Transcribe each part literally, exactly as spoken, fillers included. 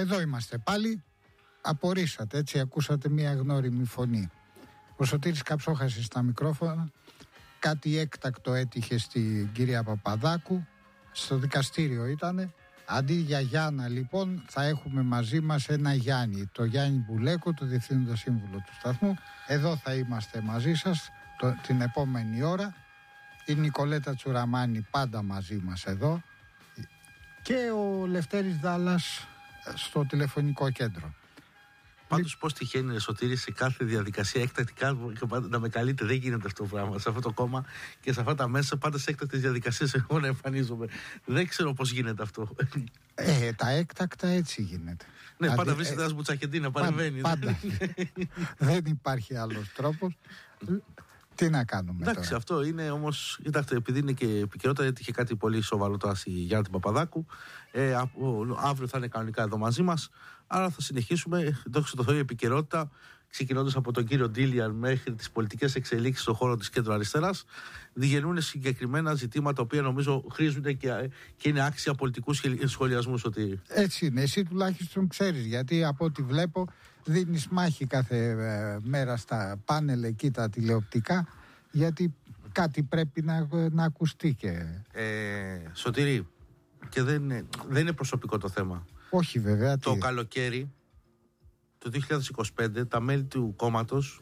εδώ είμαστε πάλι. Απορρίσατε, έτσι, ακούσατε μια γνώριμη φωνή. Ο Σωτήρης Καψόχασης στα μικρόφωνα. Κάτι έκτακτο έτυχε στην κυρία Παπαδάκου. Στο δικαστήριο ήτανε. Αντί για Γιάννα, λοιπόν, θα έχουμε μαζί μας ένα Γιάννη. Το Γιάννη Μπουλέκο, το Διευθύνοντα Σύμβουλο του σταθμού. Εδώ θα είμαστε μαζί σας το, την επόμενη ώρα. Η Νικολέτα Τσουραμάνη πάντα μαζί μας εδώ. Και ο Λευτέρης Δάλλας στο τηλεφωνικό κέντρο. Πάντως πώς τυχαίνει, Σωτήρη, σε κάθε διαδικασία έκτακτικά να με καλείτε? Δεν γίνεται αυτό το πράγμα. Σε αυτό το κόμμα και σε αυτά τα μέσα, πάντα σε έκτακτες διαδικασίες εγώ να εμφανίζομαι. Δεν ξέρω πώς γίνεται αυτό. Ε, τα έκτακτα έτσι γίνεται. Ναι, Αντι... πάντα βρίσκεται ένας μπουτσακεντή να παρεμβαίνει. Πάντα. Δεν υπάρχει άλλος τρόπος. Τι να κάνουμε. Εντάξει, τώρα. Αυτό είναι όμως. Κοιτάξτε, επειδή είναι και επικαιρότητα, γιατί είχε κάτι πολύ σοβαρό τώρα η Γιάννα την Παπαδάκου. Ε, αύριο θα είναι κανονικά εδώ μαζί μας. Άρα θα συνεχίσουμε. Δόξα τω Θεώ, η επικαιρότητα, ξεκινώντας από τον κύριο Ντίλιαν μέχρι τις πολιτικές εξελίξεις στον χώρο της κέντρου αριστεράς, διγενούν συγκεκριμένα ζητήματα, τα οποία νομίζω χρήζουν και, και είναι άξια πολιτικού σχολιασμού. Ότι... Έτσι είναι. Εσύ τουλάχιστον ξέρεις, γιατί από ό,τι βλέπω δίνεις μάχη κάθε ε, μέρα στα πάνελ εκεί τα τηλεοπτικά, γιατί κάτι πρέπει να, να ακουστεί και... Ε, Σωτήρη, και δεν είναι, δεν είναι προσωπικό το θέμα. Όχι βέβαια. Το τι... καλοκαίρι του δύο χιλιάδες είκοσι πέντε τα μέλη του κόμματος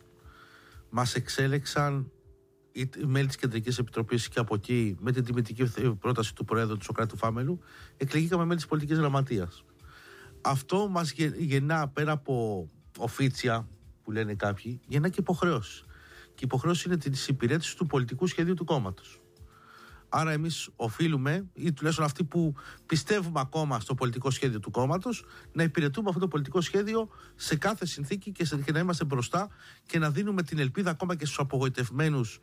μας εξέλεξαν, οι μέλη της Κεντρικής Επιτροπής, και από εκεί με την τιμητική πρόταση του Προέδρου του Σωκράτη Φάμελου εκλεγήκαμε μέλη της Πολιτικής Γραμματείας. Αυτό μας γεννά, πέρα από οφίτσια που λένε κάποιοι, γεννά και υποχρεώσεις. Και η υποχρέωση είναι της υπηρέτησης του πολιτικού σχεδίου του κόμματος. Άρα εμείς οφείλουμε, ή τουλάχιστον αυτοί που πιστεύουμε ακόμα στο πολιτικό σχέδιο του κόμματος, να υπηρετούμε αυτό το πολιτικό σχέδιο σε κάθε συνθήκη και, σε, και να είμαστε μπροστά και να δίνουμε την ελπίδα ακόμα και στους απογοητευμένους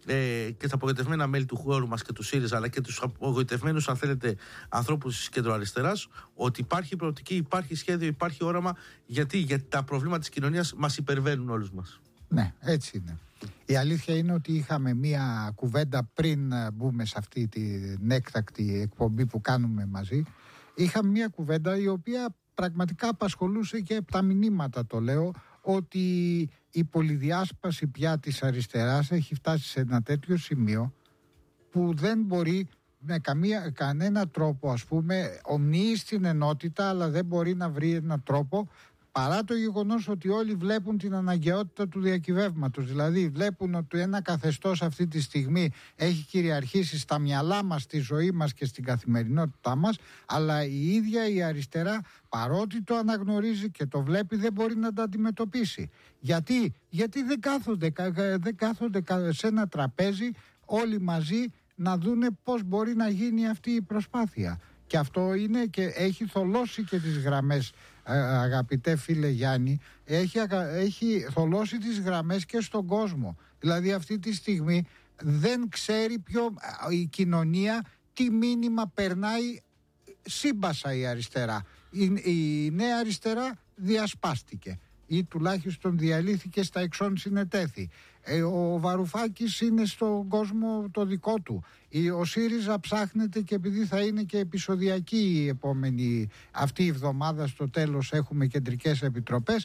ε, και τα απογοητευμένα μέλη του χώρου μας και του ΣΥΡΙΖΑ, αλλά και τους απογοητευμένους, αν θέλετε, ανθρώπους της κεντροαριστεράς, ότι υπάρχει προοπτική, υπάρχει σχέδιο, υπάρχει όραμα. Γιατί, γιατί τα προβλήματα της κοινωνίας μας υπερβαίνουν όλους μας. Ναι, έτσι είναι. Η αλήθεια είναι ότι είχαμε μία κουβέντα πριν μπούμε σε αυτή την έκτακτη εκπομπή που κάνουμε μαζί. Είχαμε μία κουβέντα η οποία πραγματικά απασχολούσε και τα μηνύματα, το λέω, ότι η πολυδιάσπαση πια της αριστεράς έχει φτάσει σε ένα τέτοιο σημείο που δεν μπορεί με καμία, κανένα τρόπο, ας πούμε, ομνύει στην ενότητα, αλλά δεν μπορεί να βρει έναν τρόπο, παρά το γεγονός ότι όλοι βλέπουν την αναγκαιότητα του διακυβεύματος. Δηλαδή βλέπουν ότι ένα καθεστώς αυτή τη στιγμή έχει κυριαρχήσει στα μυαλά μας, στη ζωή μας και στην καθημερινότητά μας, αλλά η ίδια η αριστερά, παρότι το αναγνωρίζει και το βλέπει, δεν μπορεί να το αντιμετωπίσει. Γιατί, Γιατί δεν κάθονται, δεν κάθονται σε ένα τραπέζι όλοι μαζί να δούνε πώς μπορεί να γίνει αυτή η προσπάθεια. Και αυτό είναι και έχει θολώσει και τις γραμμές, αγαπητέ φίλε Γιάννη, έχει, έχει θολώσει τις γραμμές και στον κόσμο. Δηλαδή αυτή τη στιγμή δεν ξέρει ποιο, η κοινωνία τι μήνυμα περνάει. Σύμπασα η αριστερά. Η, η νέα αριστερά διασπάστηκε ή τουλάχιστον διαλύθηκε στα εξών συνετέθη. Ε, ο Βαρουφάκης είναι στον κόσμο το δικό του. Η, ο ΣΥΡΙΖΑ ψάχνεται, και επειδή θα είναι και επεισοδιακή η επόμενη αυτή η εβδομάδα, στο τέλος έχουμε κεντρικές επιτροπές,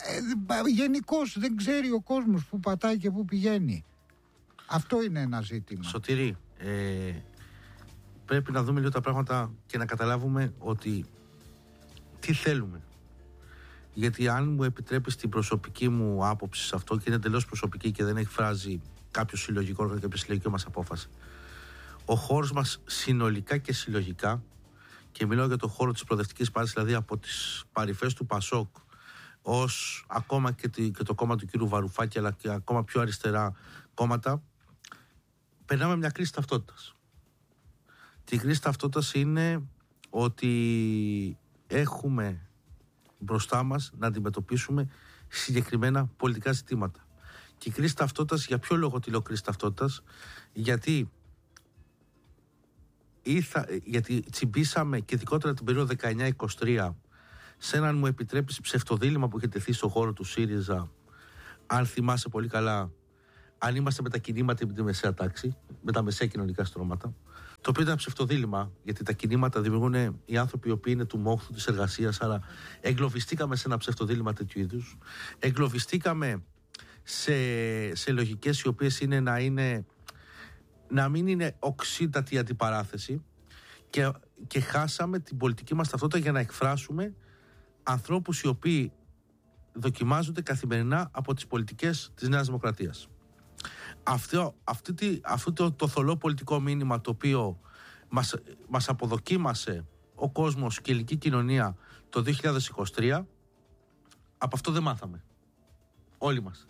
ε, γενικώς δεν ξέρει ο κόσμος που πατάει και που πηγαίνει. Αυτό είναι ένα ζήτημα. Σωτήρη, ε, πρέπει να δούμε λίγο τα πράγματα και να καταλάβουμε ότι τι θέλουμε. Γιατί αν μου επιτρέπεις την προσωπική μου άποψη σε αυτό, και είναι εντελώς προσωπική και δεν εκφράζει κάποιο συλλογικό όργανο, κάποια συλλογική μας απόφαση, ο χώρος μας συνολικά και συλλογικά, και μιλάω για το χώρο της προοδευτικής πάρτης, δηλαδή από τις παρυφές του Πασόκ ως ακόμα και, τη, και το κόμμα του κ. Βαρουφάκη, αλλά και ακόμα πιο αριστερά κόμματα, περνάμε μια κρίση ταυτότητας. Τη κρίση ταυτότητας είναι ότι έχουμε μπροστά μας να αντιμετωπίσουμε συγκεκριμένα πολιτικά ζητήματα. Και η κρίση ταυτότητας, για ποιο λόγο τη λέω κρίση ταυτότητας? Γιατί, ήρθα, γιατί τσιμπήσαμε, και ειδικότερα την περίοδο δεκαεννιά είκοσι τρία, σε έναν, μου επιτρέπεις, ψευτοδίλημμα που είχε τεθεί στον χώρο του ΣΥΡΙΖΑ. Αν θυμάσαι πολύ καλά, αν είμαστε με τα κινήματα με τη μεσαία τάξη, με τα μεσαία κοινωνικά στρώματα, το οποίο ήταν ψευτοδίλημμα, γιατί τα κινήματα δημιουργούν οι άνθρωποι οι οποίοι είναι του μόχθου της εργασίας, άρα εγκλωβιστήκαμε σε ένα ψευτοδίλημμα τέτοιου είδους. Εγκλωβιστήκαμε σε, σε λογικές οι οποίες είναι να, είναι να μην είναι οξύτατη αντιπαράθεση και, και χάσαμε την πολιτική μας ταυτότητα για να εκφράσουμε ανθρώπους οι οποίοι δοκιμάζονται καθημερινά από τις πολιτικές της Νέας Δημοκρατίας. Αυτό, αυτό, αυτό το, το θολό πολιτικό μήνυμα το οποίο μας, μας αποδοκίμασε ο κόσμος και η ελληνική κοινωνία το δύο χιλιάδες είκοσι τρία, από αυτό δεν μάθαμε. Όλοι μας.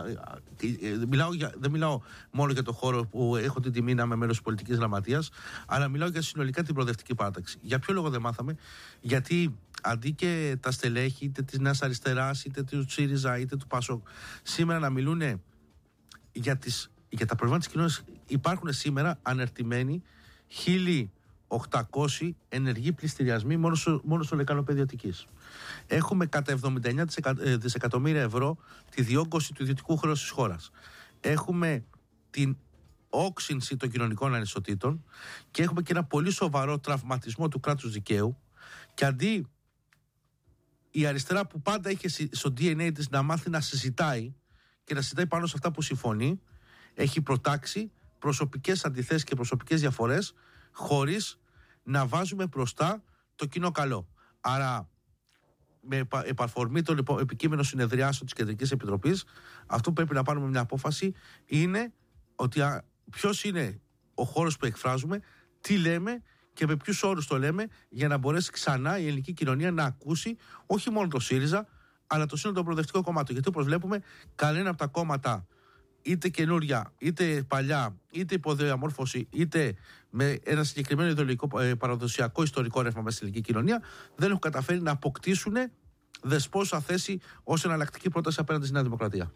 Μιλάω για, δεν μιλάω μόνο για το χώρο που έχω την τιμή να είμαι μέλος της πολιτικής γραμματείας, αλλά μιλάω για συνολικά την προοδευτική παράταξη. Για ποιο λόγο δεν μάθαμε? Γιατί αντί και τα στελέχη είτε της Νέας Αριστεράς, είτε του ΣΥΡΙΖΑ, είτε του ΠΑΣΟΚ σήμερα να μιλούν για, τις, για τα προβλήματα της κοινωνίας, υπάρχουν σήμερα ανερτημένοι χίλια οκτακόσιοι ενεργοί πληστηριασμοί μόνο στο, μόνο στο λεκανοπέδιο Αττικής. Έχουμε κατά εβδομήντα εννέα δισεκατομμύρια ευρώ τη διόγκωση του ιδιωτικού χρέους της χώρας. Έχουμε την όξυνση των κοινωνικών ανισοτήτων και έχουμε και ένα πολύ σοβαρό τραυματισμό του κράτους δικαίου. Και αντί η αριστερά που πάντα είχε στο ντι εν έι της να μάθει να συζητάει και να συζητάει πάνω σε αυτά που συμφωνεί, έχει προτάξει προσωπικές αντιθέσεις και προσωπικές διαφορές χωρίς να βάζουμε μπροστά το κοινό καλό. Άρα, με επαφορμή των επικείμενων συνεδριάσεων της Κεντρικής Επιτροπής, αυτό που πρέπει να πάρουμε μια απόφαση είναι ότι ποιος είναι ο χώρος που εκφράζουμε, τι λέμε και με ποιους όρους το λέμε, για να μπορέσει ξανά η ελληνική κοινωνία να ακούσει όχι μόνο το ΣΥΡΙΖΑ, αλλά το σύνολο των προοδευτικών κομμάτων. Γιατί όπως βλέπουμε, κανένα από τα κόμματα, είτε καινούρια, είτε παλιά, είτε υποδιαμόρφωση, είτε με ένα συγκεκριμένο ιδεολογικό ε, παραδοσιακό ιστορικό ρεύμα μέσα στην ελληνική κοινωνία, δεν έχουν καταφέρει να αποκτήσουν δεσπόσα θέση ως εναλλακτική πρόταση απέναντι στη Νέα Δημοκρατία.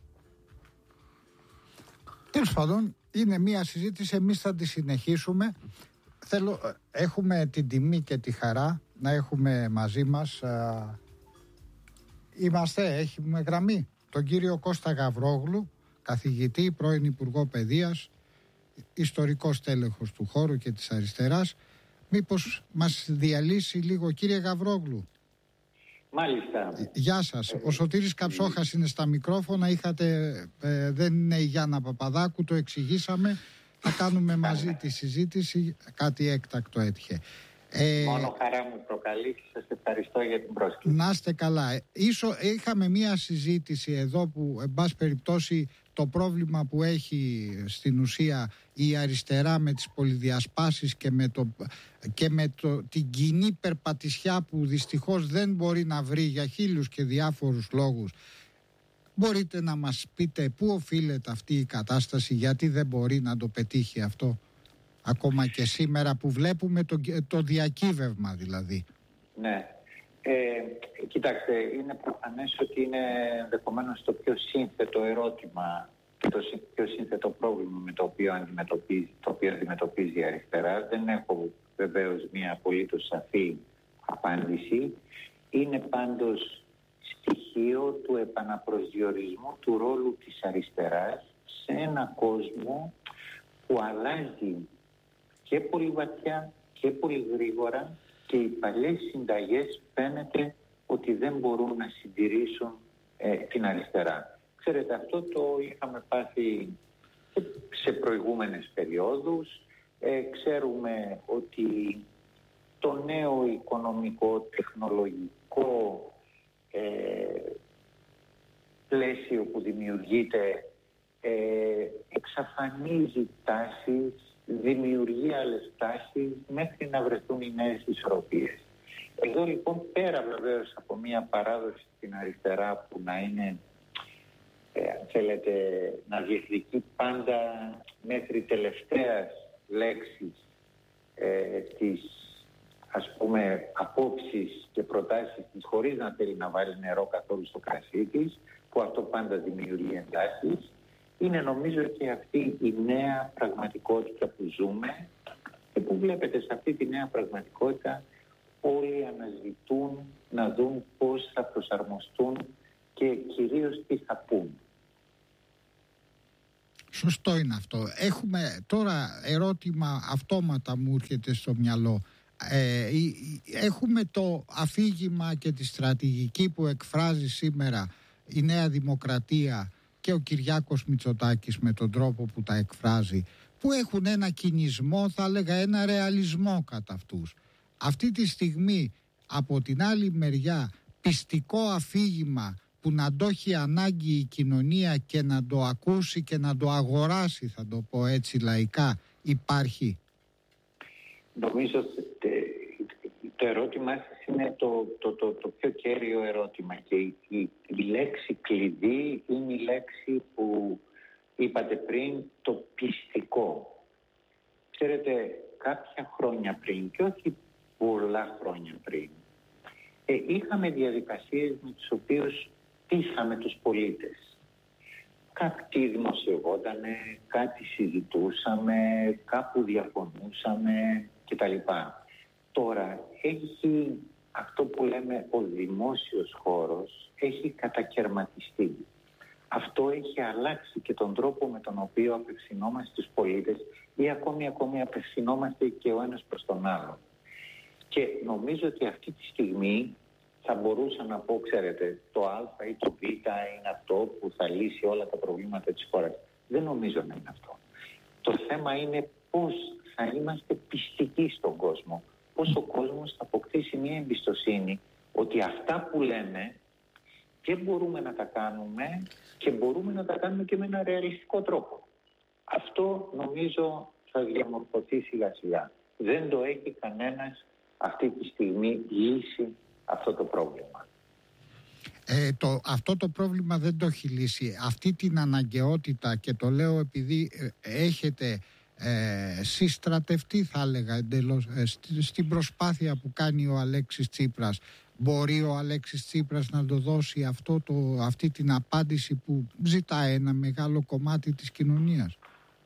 Τέλος πάντων, είναι μια συζήτηση, εμείς θα τη συνεχίσουμε. Θέλω, έχουμε την τιμή και τη χαρά να έχουμε μαζί μας, α, είμαστε, έχουμε γραμμή, τον κύριο Κώστα Γαβρόγλου, καθηγητή, πρώην Υπουργό Παιδείας, ιστορικός τέλεχος του χώρου και της αριστεράς. Μήπως μας διαλύσει λίγο, κύριε Γαβρόγλου? Μάλιστα. Γεια σας. Ο Σωτήρης Καψόχας είναι στα μικρόφωνα. Είχατε, ε, δεν είναι η Γιάννα Παπαδάκου, το εξηγήσαμε. Θα κάνουμε μαζί τη συζήτηση. Κάτι έκτακτο έτυχε. Ε, Μόνο χαρά μου προκαλεί και σας ευχαριστώ για την πρόσκληση. Να είστε καλά. Ίσο, είχαμε μία συζήτηση εδώ που, εν πάση περιπτώσει, το πρόβλημα που έχει στην ουσία η αριστερά με τις πολυδιασπάσεις και με, το, και με το, την κοινή περπατησιά που δυστυχώς δεν μπορεί να βρει για χίλιους και διάφορους λόγους. Μπορείτε να μας πείτε πού οφείλεται αυτή η κατάσταση, γιατί δεν μπορεί να το πετύχει αυτό? Ακόμα και σήμερα που βλέπουμε το, το διακύβευμα δηλαδή. Ναι. Ε, κοιτάξτε, είναι προφανές ότι είναι ενδεχομένως το πιο σύνθετο ερώτημα και το πιο σύνθετο πρόβλημα με το οποίο αντιμετωπίζει, το οποίο αντιμετωπίζει η αριστερά. Δεν έχω βεβαίως μια απολύτως σαφή απάντηση. Είναι πάντως στοιχείο του επαναπροσδιορισμού του ρόλου της αριστεράς σε ένα κόσμο που αλλάζει και πολύ βαθιά και πολύ γρήγορα, και οι παλιές συνταγές φαίνεται ότι δεν μπορούν να συντηρήσουν ε, την αριστερά. Ξέρετε, αυτό το είχαμε πάθει σε προηγούμενες περιόδους. Ε, ξέρουμε ότι το νέο οικονομικό, τεχνολογικό ε, πλαίσιο που δημιουργείται ε, εξαφανίζει τάσεις, δημιουργεί άλλες τάσεις μέχρι να βρεθούν οι νέες ισορροπίες. Εδώ λοιπόν, πέρα βεβαίως από μια παράδοση στην αριστερά που να είναι, ε, αν θέλετε, να διεκδικεί πάντα μέχρι τελευταίας λέξης ε, τις, ας πούμε, απόψεις και προτάσεις της, χωρίς να θέλει να βάλει νερό καθόλου στο κρασί της, που αυτό πάντα δημιουργεί εντάσεις, είναι νομίζω και αυτή η νέα πραγματικότητα που ζούμε και που βλέπετε σε αυτή τη νέα πραγματικότητα όλοι αναζητούν να δουν πώς θα προσαρμοστούν και κυρίως τι θα πούν. Σωστό είναι αυτό. Έχουμε τώρα ερώτημα αυτόματα μου έρχεται στο μυαλό. Ε, έχουμε το αφήγημα και τη στρατηγική που εκφράζει σήμερα η Νέα Δημοκρατία και ο Κυριάκος Μητσοτάκης με τον τρόπο που τα εκφράζει, που έχουν ένα κινησμό, θα έλεγα ένα ρεαλισμό κατά αυτούς. Αυτή τη στιγμή από την άλλη μεριά πιστικό αφήγημα που να το έχει ανάγκη η κοινωνία και να το ακούσει και να το αγοράσει, θα το πω έτσι λαϊκά, υπάρχει? Νομίζω ότι το ερώτημά σας είναι το, το, το, το πιο κέριο ερώτημα και η, η, η λέξη κλειδί είναι η λέξη που είπατε πριν, το πιστικό. Ξέρετε, κάποια χρόνια πριν και όχι πολλά χρόνια πριν, ε, είχαμε διαδικασίες με τις οποίες πείσαμε τους πολίτες. Κάτι δημοσιευότανε, κάτι συζητούσαμε, κάπου διαφωνούσαμε κτλ. Τώρα έχει αυτό που λέμε ο δημόσιος χώρος, έχει κατακερματιστεί. Αυτό έχει αλλάξει και τον τρόπο με τον οποίο απευθυνόμαστε στους πολίτες ή ακόμη ακόμη απευθυνόμαστε και ο ένας προς τον άλλο. Και νομίζω ότι αυτή τη στιγμή θα μπορούσα να πω, ξέρετε, το Α ή το Β είναι αυτό που θα λύσει όλα τα προβλήματα της χώρας. Δεν νομίζω να είναι αυτό. Το θέμα είναι πώς θα είμαστε πιστικοί στον κόσμο. Πώς ο κόσμος θα αποκτήσει μια εμπιστοσύνη ότι αυτά που λέμε και μπορούμε να τα κάνουμε και μπορούμε να τα κάνουμε και με ένα ρεαλιστικό τρόπο. Αυτό νομίζω θα διαμορφωθεί σιγά σιγά. Δεν το έχει κανένας αυτή τη στιγμή λύσει αυτό το πρόβλημα. Ε, το, αυτό το πρόβλημα δεν το έχει λύσει. Αυτή την αναγκαιότητα, και το λέω επειδή ε, έχετε ε, συστρατευτεί, θα έλεγα εντελώς, ε, στη, στην προσπάθεια που κάνει ο Αλέξης Τσίπρας, μπορεί ο Αλέξης Τσίπρας να το δώσει αυτό το, αυτή την απάντηση που ζητάει ένα μεγάλο κομμάτι της κοινωνίας?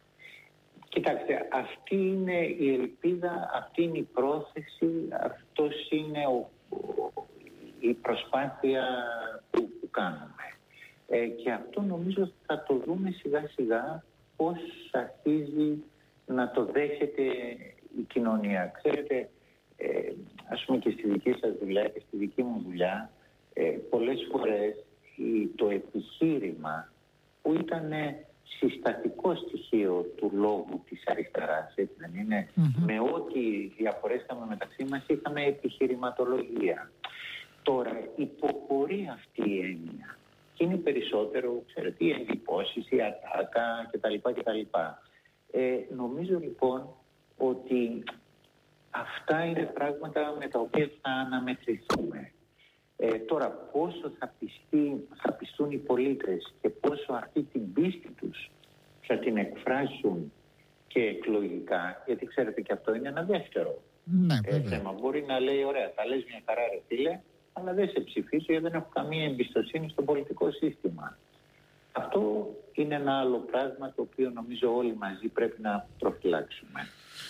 Κοιτάξτε, αυτή είναι η ελπίδα, αυτή είναι η πρόθεση, αυτός είναι ο, ο, η προσπάθεια που, που κάνουμε. Ε, και αυτό νομίζω θα το δούμε σιγά σιγά πώς αρχίζει να το δέχεται η κοινωνία. Ξέρετε, ε, ας πούμε και στη δική σας δουλειά και στη δική μου δουλειά, ε, πολλές φορές η, το επιχείρημα που ήταν συστατικό στοιχείο του λόγου της αριστεράς, έτσι δεν είναι, mm-hmm. με ό,τι διαφορές είχαμε μεταξύ μας, είχαμε επιχειρηματολογία. Τώρα υποχωρεί αυτή η έννοια και είναι περισσότερο, ξέρετε, οι εντυπώσεις, η ατάκα κτλ. κτλ. Ε, νομίζω λοιπόν ότι αυτά είναι πράγματα με τα οποία θα αναμετρηθούμε. Ε, τώρα πόσο θα, πιστεί, θα πιστούν οι πολίτες και πόσο αυτή την πίστη τους θα την εκφράσουν και εκλογικά, γιατί ξέρετε και αυτό είναι ένα δεύτερο ναι, ε, θέμα. Μπορεί να λέει ωραία, θα λες μια χαρά ρε φίλε, αλλά δεν σε ψηφίζω γιατί δεν έχω καμία εμπιστοσύνη στο πολιτικό σύστημα. Αυτό είναι ένα άλλο πράγμα το οποίο νομίζω όλοι μαζί πρέπει να προφυλάξουμε.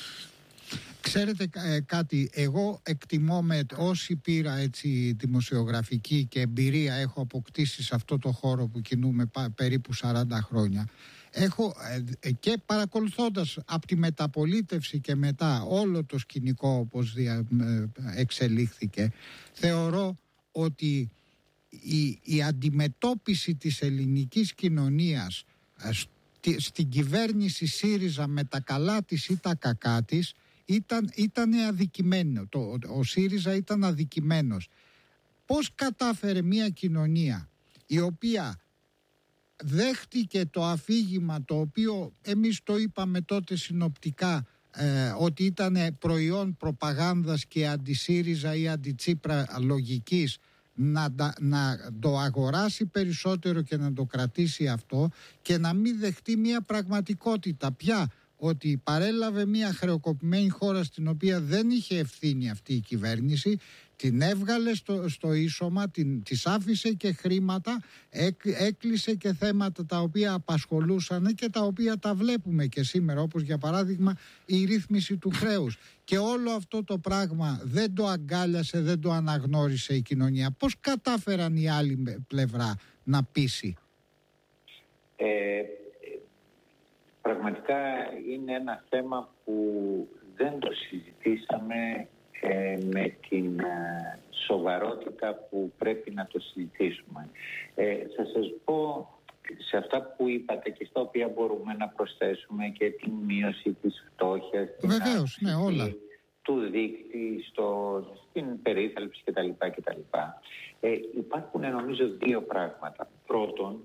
Ξέρετε ε, κάτι, εγώ εκτιμώ με όση πείρα έτσι δημοσιογραφική και εμπειρία έχω αποκτήσει σε αυτό το χώρο που κινούμε πα, περίπου σαράντα χρόνια, έχω ε, και παρακολουθώντας από τη μεταπολίτευση και μετά όλο το σκηνικό όπως δια, ε, εξελίχθηκε, θεωρώ ότι η, η αντιμετώπιση της ελληνικής κοινωνίας ε, στη, στην κυβέρνηση ΣΥΡΙΖΑ με τα καλά της ή τα κακά της Ήταν, ήταν αδικημένο. Το, ο ΣΥΡΙΖΑ ήταν αδικημένος. Πώς κατάφερε μια κοινωνία η οποία δέχτηκε το αφήγημα το οποίο εμείς το είπαμε τότε συνοπτικά ε, ότι ήταν προϊόν προπαγάνδας και αντι-ΣΥΡΙΖΑ ή αντι-Τσίπρα λογικής, να, να το αγοράσει περισσότερο και να το κρατήσει αυτό και να μην δεχτεί μια πραγματικότητα πια ότι παρέλαβε μια χρεοκοπημένη χώρα στην οποία δεν είχε ευθύνη αυτή η κυβέρνηση, την έβγαλε στο, στο ίσωμα, την, της άφησε και χρήματα, έκ, έκλεισε και θέματα τα οποία απασχολούσαν και τα οποία τα βλέπουμε και σήμερα, όπως για παράδειγμα η ρύθμιση του χρέους. Και όλο αυτό το πράγμα δεν το αγκάλιασε, δεν το αναγνώρισε η κοινωνία. Πώς κατάφεραν η άλλη πλευρά να πείσει? Ε... πραγματικά είναι ένα θέμα που δεν το συζητήσαμε ε, με την ε, σοβαρότητα που πρέπει να το συζητήσουμε. Ε, θα σας πω σε αυτά που είπατε και στα οποία μπορούμε να προσθέσουμε και την μείωση της φτώχειας, βεβαίως, ναι, όλα. του δείκτη, στο, στην περίθαλψη κτλ. κτλ. Ε, υπάρχουν νομίζω δύο πράγματα. Πρώτον,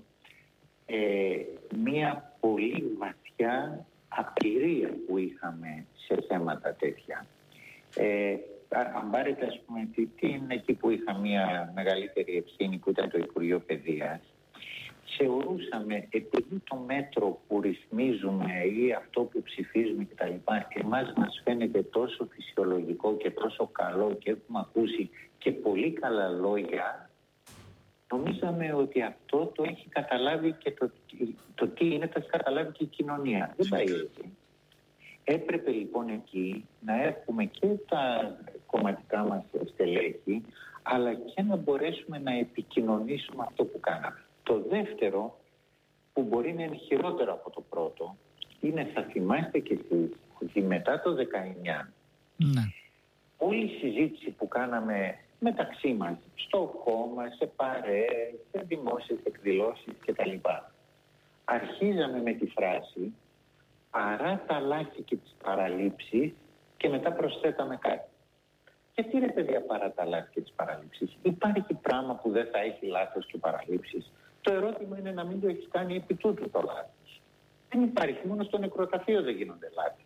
ε, μία πολύ βαθιά απειρία που είχαμε σε θέματα τέτοια. Ε, αν πάρετε, ας πούμε, την, εκεί που είχα μία μεγαλύτερη ευθύνη που ήταν το Υπουργείο Παιδείας, θεωρούσαμε, επειδή το μέτρο που ρυθμίζουμε ή αυτό που ψηφίζουμε κτλ. Εμάς μας φαίνεται τόσο φυσιολογικό και τόσο καλό και έχουμε ακούσει και πολύ καλά λόγια, νομίζαμε ότι αυτό το έχει καταλάβει και το, το τι είναι, το έχει καταλάβει και η κοινωνία. Δεν πάει έτσι. Έπρεπε λοιπόν εκεί να έχουμε και τα κομματικά μας στελέχη, αλλά και να μπορέσουμε να επικοινωνήσουμε αυτό που κάναμε. Το δεύτερο, που μπορεί να είναι χειρότερο από το πρώτο, είναι, θα θυμάστε κι εσείς, ότι μετά το δεκαεννιά, ναι, όλη η συζήτηση που κάναμε μεταξύ μας, στο κόμμα, σε παρέες, σε δημόσιες εκδηλώσεις κτλ. Αρχίζαμε με τη φράση «παρά τα λάθη και τις παραλήψεις» και μετά προσθέταμε κάτι. Γιατί ρε παιδιά παρά τα λάθη και τις παραλήψεις? Υπάρχει πράγμα που δεν θα έχει λάθος και παραλήψεις? Το ερώτημα είναι να μην το έχεις κάνει επί τούτου το λάθος. Δεν υπάρχει, μόνο στο νεκροταφείο δεν γίνονται λάθη.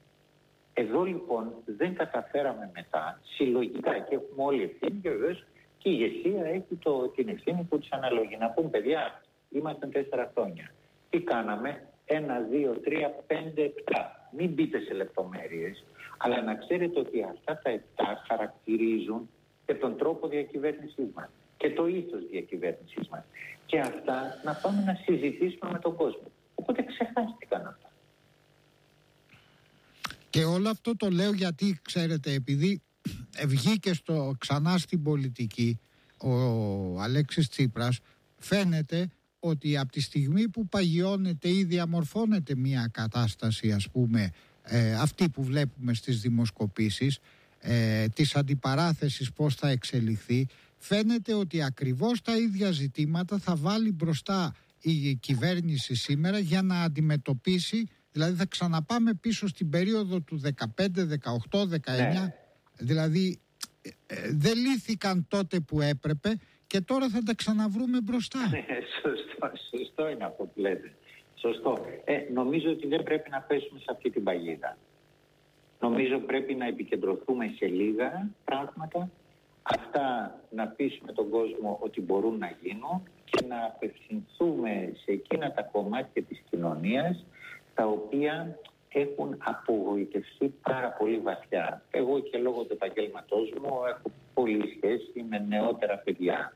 Εδώ λοιπόν δεν καταφέραμε μετά συλλογικά, και έχουμε όλη ευθύνη και βεβαίως και η ηγεσία έχει το, την ευθύνη που της αναλογεί. Να πούμε παιδιά, ήμασταν τέσσερα χρόνια. Τι κάναμε? Ένα, δύο, τρία, πέντε, επτά. Μην μπείτε σε λεπτομέρειες, αλλά να ξέρετε ότι αυτά τα επτά χαρακτηρίζουν και τον τρόπο διακυβέρνησής μας και το ήθος διακυβέρνησής μας. Και αυτά να πάμε να συζητήσουμε με τον κόσμο. Οπότε ξεχάστηκαν αυτά. Και όλο αυτό το λέω γιατί, ξέρετε, επειδή βγήκε στο, ξανά στην πολιτική ο Αλέξης Τσίπρας, φαίνεται ότι από τη στιγμή που παγιώνεται ή διαμορφώνεται μια κατάσταση, ας πούμε, ε, αυτή που βλέπουμε στις δημοσκοπήσεις, ε, της αντιπαράθεσης πώς θα εξελιχθεί, φαίνεται ότι ακριβώς τα ίδια ζητήματα θα βάλει μπροστά η κυβέρνηση σήμερα για να αντιμετωπίσει. Δηλαδή θα ξαναπάμε πίσω στην περίοδο του δεκαπέντε, δεκαοκτώ, δεκαεννιά. Ναι. Δηλαδή ε, δεν λύθηκαν τότε που έπρεπε και τώρα θα τα ξαναβρούμε μπροστά. Ναι, σωστό, σωστό είναι αυτό που λέτε. Σωστό. Ε, νομίζω ότι δεν πρέπει να πέσουμε σε αυτή την παγίδα. Νομίζω πρέπει να επικεντρωθούμε σε λίγα πράγματα, αυτά να πείσουμε τον κόσμο ότι μπορούν να γίνουν και να απευθυνθούμε σε εκείνα τα κομμάτια της κοινωνίας τα οποία έχουν απογοητευτεί πάρα πολύ βαθιά. Εγώ και λόγω του επαγγέλματός μου έχω πολλή σχέση με νεότερα παιδιά.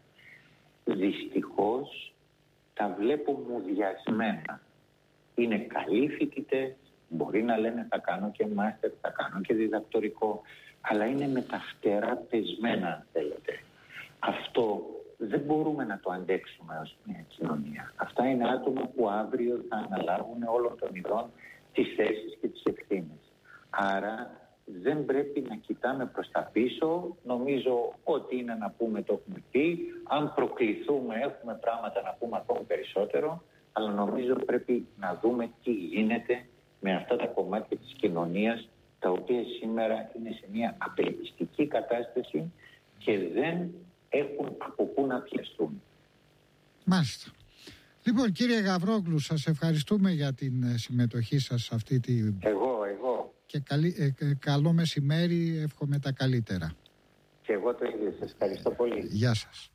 Δυστυχώς τα βλέπω μουδιασμένα. Είναι καλοί φοιτητές, μπορεί να λένε θα κάνω και μάστερ, θα κάνω και διδακτορικό, αλλά είναι με τα φτερά πεσμένα αν θέλετε. Αυτό δεν μπορούμε να το αντέξουμε ως μια κοινωνία. Αυτά είναι άτομα που αύριο θα αναλάβουν όλων των ειδών τις θέσεις και τις ευθύνες. Άρα δεν πρέπει να κοιτάμε προς τα πίσω. Νομίζω ότι είναι να πούμε το έχουμε πει. Αν προκληθούμε έχουμε πράγματα να πούμε ακόμη περισσότερο. Αλλά νομίζω πρέπει να δούμε τι γίνεται με αυτά τα κομμάτια της κοινωνίας τα οποία σήμερα είναι σε μια απελπιστική κατάσταση και δεν έχουν από πού να πιαστούν. Μάλιστα. Λοιπόν, κύριε Γαβρόγλου, σας ευχαριστούμε για την συμμετοχή σας σε αυτή τη... Εγώ, εγώ. Και καλή, ε, καλό μεσημέρι, εύχομαι τα καλύτερα. Και εγώ το ίδιο, σας ευχαριστώ πολύ. Γεια σας.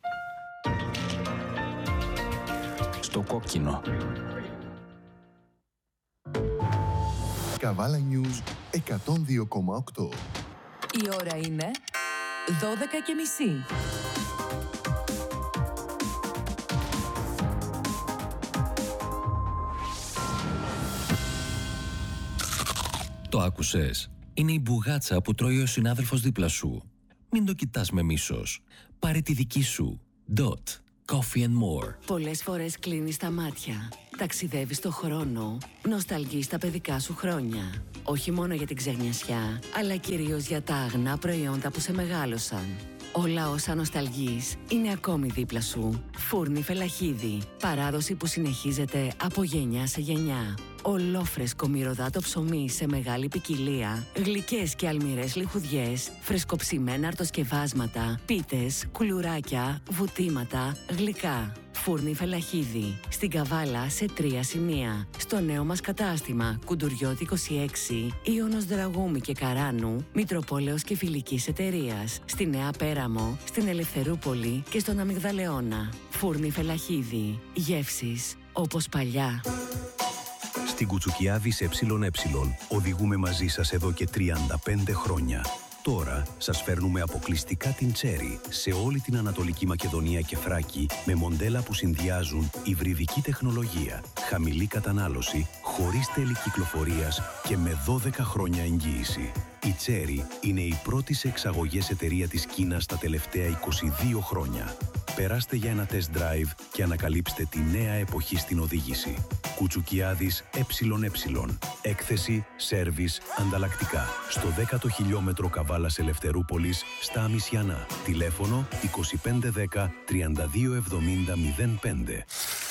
Στο κόκκινο. Καβάλα News εκατόν δύο κόμμα οκτώ. Η ώρα είναι δώδεκα και μισή. Το άκουσες? Είναι η μπουγάτσα που τρώει ο συνάδελφος δίπλα σου. Μην το κοιτάς με μίσος. Πάρε τη δική σου. Dot. Coffee and more. Πολλές φορές κλείνεις τα μάτια Ταξιδεύεις στο χρόνο, νοσταλγείς τα παιδικά σου χρόνια. Όχι μόνο για την ξεγνιασιά, αλλά κυρίως για τα αγνά προϊόντα που σε μεγάλωσαν. Όλα όσα νοσταλγείς είναι ακόμη δίπλα σου. Φούρνη Φελαχίδη. Παράδοση που συνεχίζεται από γενιά σε γενιά. Ολόφρεσκο μυρωδάτο ψωμί σε μεγάλη ποικιλία, γλυκές και αλμυρές λιχουδιές, φρεσκοψημένα αρτοσκευάσματα, πίτες, κουλουράκια, βουτήματα, γλυκά. Φούρνη Φελαχίδη. Στην Καβάλα σε τρία σημεία. Στο νέο μας κατάστημα Κουντουριώτη είκοσι έξι, Ιωνος Δραγούμη και Καράνου, Μητροπόλεως και Φιλικής Εταιρείας. Στη Νέα Πέραμο, στην Ελευθερούπολη και στον Αμυγδαλεώνα. Φούρνη Φελαχίδη. Γεύσεις όπως παλιά. Στην Κουτσουκιάδης ΕΕ οδηγούμε μαζί σας εδώ και τριάντα πέντε χρόνια. Τώρα σας φέρνουμε αποκλειστικά την Τσέρι σε όλη την Ανατολική Μακεδονία και Θράκη με μοντέλα που συνδυάζουν υβριδική τεχνολογία, χαμηλή κατανάλωση, χωρίς τέλη κυκλοφορίας και με δώδεκα χρόνια εγγύηση. Η Τσέρι είναι η πρώτη σε εξαγωγές εταιρεία της Κίνας τα τελευταία είκοσι δύο χρόνια. Περάστε για ένα test drive και ανακαλύψτε τη νέα εποχή στην οδήγηση. Κουτσουκιάδης ΕΕ. Έκθεση, σέρβις, ανταλλακτικά. Στο δέκατο χιλιόμετρο Καβάλας Ελευθερούπολης, στα Αμισιανά. Τηλέφωνο είκοσι πέντε δέκα τριάντα δύο εβδομήντα μηδέν πέντε.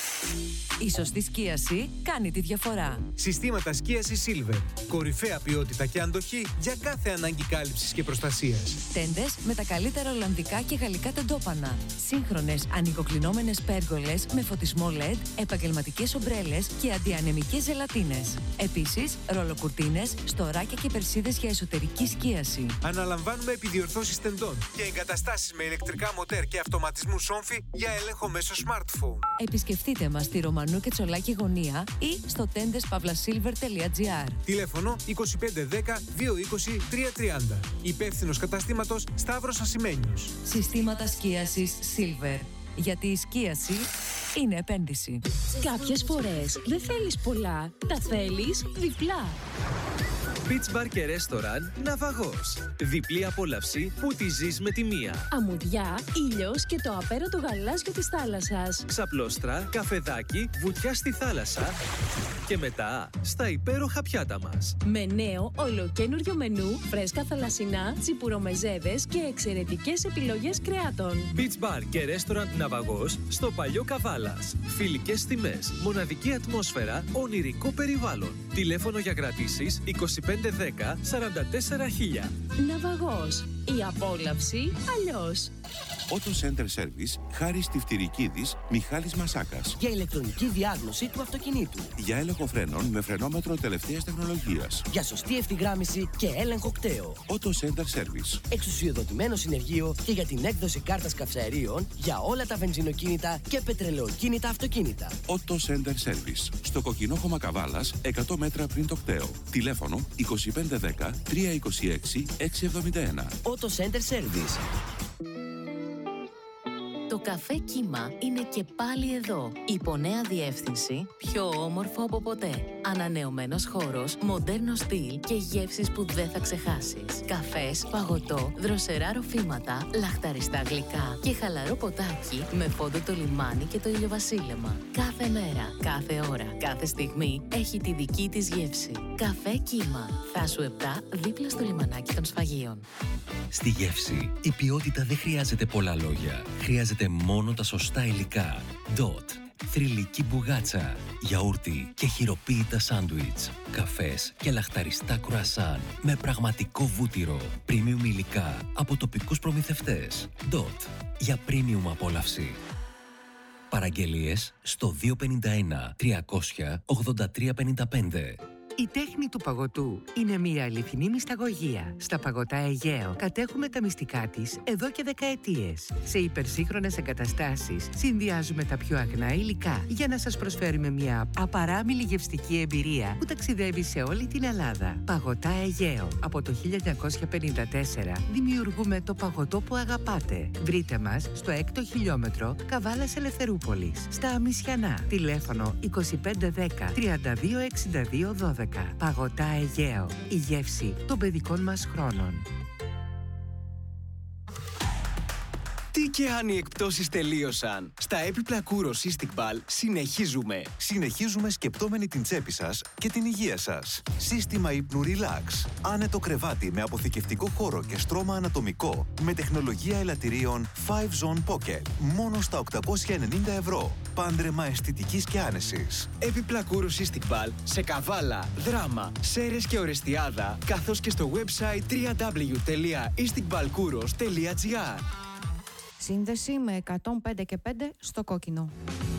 Η σωστή σκίαση κάνει τη διαφορά. Συστήματα σκίασης Silver. Κορυφαία ποιότητα και αντοχή για κάθε ανάγκη κάλυψης και προστασίας. Τέντες με τα καλύτερα ολλανδικά και γαλλικά τεντόπανα. Σύγχρονες ανοικοκλεινόμενες πέργολες με φωτισμό ελ ι ντι, επαγγελματικές ομπρέλες και αντιανεμικές ζελατίνες. Επίσης, ρολοκουρτίνες, στοράκια και περσίδες για εσωτερική σκίαση. Αναλαμβάνουμε επιδιορθώσεις τεντών και εγκαταστάσεις με ηλεκτρικά μοτέρ και αυτοματισμού σόμφι για έλεγχο μέσω smartphone. Επισκεφτείτε μας στη Ρωμανού και Τσολάκη Γωνία ή στο τέντες παύλα σίλβερ τελεία τζι άρ. Τηλέφωνο είκοσι πέντε δέκα δύο είκοσι τρία τριάντα. Υπεύθυνος καταστήματος Σταύρος Ασημένιος. Συστήματα σκίασης Silver. Γιατί η σκίαση είναι επένδυση. Κάποιες φορές δεν θέλεις πολλά, τα θέλεις διπλά. Beach Bar και Restaurant Ναυαγός. Διπλή απόλαυση που τη ζεις με τη μία. Αμμουδιά, ήλιος και το απέραντο γαλάζιο της θάλασσας. Ξαπλώστρα, καφεδάκι, βουτιά στη θάλασσα και μετά στα υπέροχα πιάτα μας. Με νέο ολοκένουργιο μενού, φρέσκα θαλασσινά, τσιπουρομεζέδες και εξαιρετικές επιλογές κρεάτων. Beach Bar και Restaurant Ναυαγός στο παλιό Καβάλας. Φιλικές τιμές, μοναδική ατμόσφαιρα, ονειρικό περιβάλλον. Τηλέφωνο για κρατήσεις είκοσι πέντε δέκα σαράντα τέσσερα χίλια. Ναυαγός. Η απόλαυση αλλιώς. Auto Center Service, Χάρης Τυφτυρικίδης, Μιχάλης Μασάκας. Για ηλεκτρονική διάγνωση του αυτοκινήτου. Για έλεγχο φρένων με φρενόμετρο τελευταίας τεχνολογίας. Για σωστή ευθυγράμμιση και έλεγχο κταίου. Auto Center Service. Εξουσιοδοτημένο συνεργείο και για την έκδοση κάρτας καυσαερίων για όλα τα βενζινοκίνητα και πετρελαιοκίνητα αυτοκίνητα. Auto Center Service. Στο Κοκκινόχωμα Καβάλας, εκατό μέτρα πριν το κταίο. Τηλέφωνο είκοσι πέντε δέκα τρία είκοσι έξι έξι εβδομήντα ένα. Auto Center Service. Το καφέ Κύμα είναι και πάλι εδώ. Υπό νέα διεύθυνση, πιο όμορφο από ποτέ. Ανανεωμένος χώρος, μοντέρνο στυλ και γεύσεις που δεν θα ξεχάσεις. Καφές, παγωτό, δροσερά ροφήματα, λαχταριστά γλυκά και χαλαρό ποτάκι με φόντο το λιμάνι και το ηλιοβασίλεμα. Κάθε μέρα, κάθε ώρα, κάθε στιγμή έχει τη δική της γεύση. Καφέ Κύμα. Θάσου επτά, δίπλα στο λιμανάκι των Σφαγείων. Στη γεύση, η ποιότητα δεν χρειάζεται πολλά λόγια. Χρειάζεται μόνο τα σωστά υλικά. Dot. Θρυλική μπουγάτσα, γιαούρτι και χειροποίητα σάντουιτς, καφές και λαχταριστά κρουασάν με πραγματικό βούτυρο, premium υλικά από τοπικούς προμηθευτές. Dot. Για premium απόλαυση. Παραγγελίες στο δύο πέντε ένα τριακόσια ογδόντα τρία πενήντα πέντε. Η τέχνη του παγωτού είναι μια αληθινή μυσταγωγία. Στα Παγωτά Αιγαίο κατέχουμε τα μυστικά της εδώ και δεκαετίες. Σε υπερσύγχρονες εγκαταστάσεις συνδυάζουμε τα πιο αγνά υλικά για να σας προσφέρουμε μια απαράμιλη γευστική εμπειρία που ταξιδεύει σε όλη την Ελλάδα. Παγωτά Αιγαίο. Από το χίλια εννιακόσια πενήντα τέσσερα δημιουργούμε το παγωτό που αγαπάτε. Βρείτε μας στο έκτο χιλιόμετρο Καβάλας Ελευθερούπολης, στα Αμισιανά. Τηλέφωνο είκοσι πέντε δέκα τριάντα δύο εξήντα δύο δώδεκα. Παγωτά Αιγαίο. Η γεύση των παιδικών μας χρόνων. Τι και αν οι εκπτώσεις τελείωσαν. Στα έπιπλα Kouros Cystic Ball συνεχίζουμε. Συνεχίζουμε σκεπτόμενοι την τσέπη σας και την υγεία σας. Σύστημα ύπνου Relax. Άνετο κρεβάτι με αποθηκευτικό χώρο και στρώμα ανατομικό. Με τεχνολογία ελαττηρίων φάιβ Zone Pocket. Μόνο στα οκτακόσια ενενήντα ευρώ. Πάντρεμα αισθητικής και άνεσης. Έπιπλα Kouros Cystic Ball σε Καβάλα, Δράμα, Σέρρες και Ορεστιάδα, καθώς και στο website double-u double-u double-u τελεία isticballkouros τελεία gr. Σύνδεση με εκατόν πέντε και πέντε στο κόκκινο.